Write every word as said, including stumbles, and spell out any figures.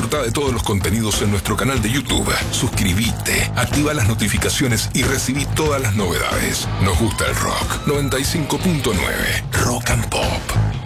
Disfruta de todos los contenidos en nuestro canal de YouTube. Suscríbete, activa las notificaciones y recibí todas las novedades. Nos gusta el rock. noventa y cinco punto nueve Rock and Pop.